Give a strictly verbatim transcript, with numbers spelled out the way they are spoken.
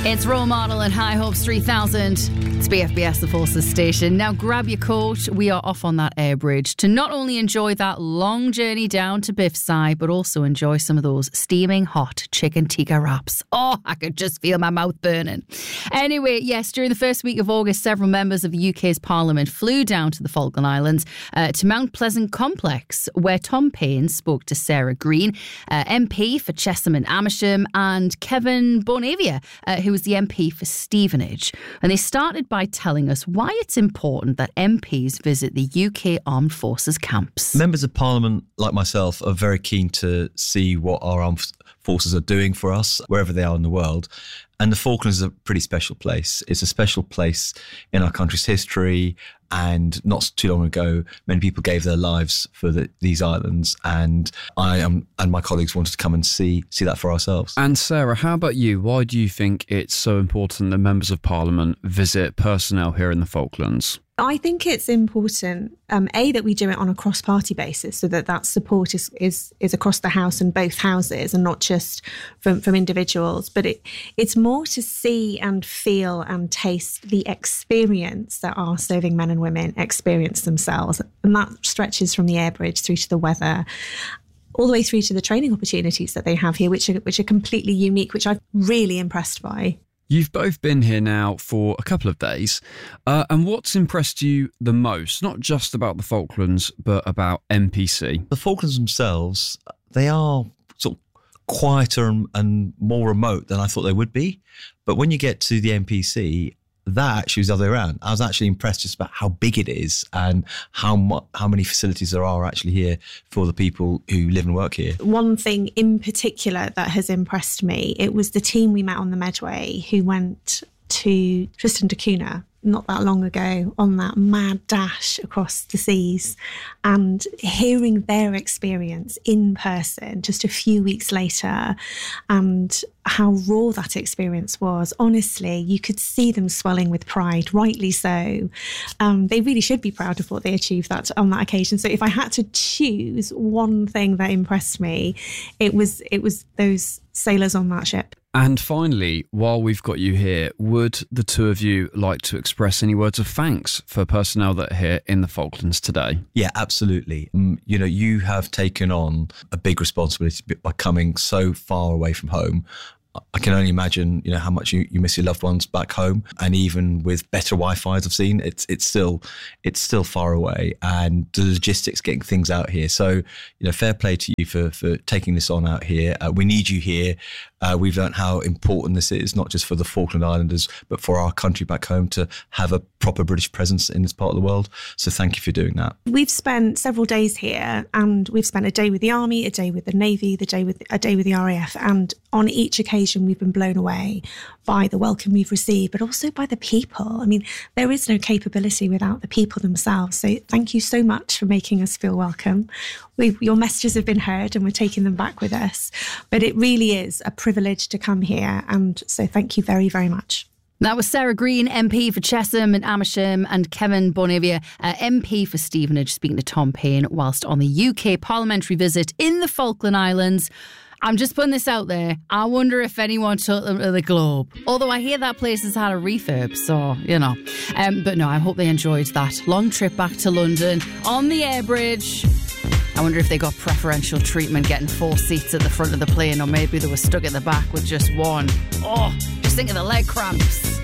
It's Role Model and High Hopes three thousand. It's B F B S, the Forces station. Now grab your coat. We are off on that air bridge to not only enjoy that long journey down to Biffside, but also enjoy some of those steaming hot chicken tikka wraps. Oh, I could just feel my mouth burning. Anyway, yes, during the first week of August, several members of the U K's Parliament flew down to the Falkland Islands uh, to Mount Pleasant Complex, where Tom Paine spoke to Sarah Green, uh, M P for Chesham and Amersham, and Kevin Bonavia, uh, who was the M P for Stevenage. And they started by telling us why it's important that M Ps visit the U K Armed Forces camps. Members of Parliament, like myself, are very keen to see what our armed forces are doing for us, wherever they are in the world. And the Falklands is a pretty special place. It's a special place in our country's history. And not too long ago, many people gave their lives for the, these islands. And I am, and my colleagues wanted to come and see see that for ourselves. And Sarah, how about you? Why do you think it's so important that members of Parliament visit personnel here in the Falklands? I think it's important, um, A, that we do it on a cross-party basis so that that support is is, is across the House and both houses and not just from, from individuals. But it it's more to see and feel and taste the experience that our serving men and women experience themselves. And that stretches from the air bridge through to the weather, all the way through to the training opportunities that they have here, which are, which are completely unique, which I'm really impressed by. You've both been here now for a couple of days. Uh, and what's impressed you the most, not just about the Falklands, but about M P C? The Falklands themselves, they are sort of quieter and, and more remote than I thought they would be. But when you get to the M P C, that actually was the other way around. I was actually impressed just about how big it is and how mu- how many facilities there are actually here for the people who live and work here. One thing in particular that has impressed me, it was the team we met on the Medway who went to Tristan da Cunha not that long ago on that mad dash across the seas, and hearing their experience in person just a few weeks later and how raw that experience was. Honestly, you could see them swelling with pride, rightly so. Um, they really should be proud of what they achieved that on that occasion. So if I had to choose one thing that impressed me, it was it was those sailors on that ship. And finally, while we've got you here, would the two of you like to express any words of thanks for personnel that are here in the Falklands today? Yeah, absolutely. Um, you know, you have taken on a big responsibility by coming so far away from home. I can only imagine, you know, how much you, you miss your loved ones back home. And even with better Wi-Fi, as I've seen, it's it's still it's still far away. And the logistics, getting things out here. So, you know, fair play to you for for taking this on out here. Uh, we need you here. Uh, we've learned how important this is, not just for the Falkland Islanders, but for our country back home to have a proper British presence in this part of the world. So thank you for doing that. We've spent several days here, and we've spent a day with the Army, a day with the Navy, the day with a day with the R A F, and on each occasion we've been blown away by the welcome we've received, but also by the people. I mean, there is no capability without the people themselves. So thank you so much for making us feel welcome. We've, your messages have been heard and we're taking them back with us. But it really is a privilege to come here. And so thank you very, very much. That was Sarah Green, M P for Chesham and Amersham, and Kevin Bonavia, uh, M P for Stevenage, speaking to Tom Paine whilst on the U K parliamentary visit in the Falkland Islands. I'm just putting this out there. I wonder if anyone took them to the Globe. Although I hear that place has had a refurb, so, you know. Um, but no, I hope they enjoyed that long trip back to London on the air bridge. I wonder if they got preferential treatment getting four seats at the front of the plane, or maybe they were stuck at the back with just one. Oh, just think of the leg cramps.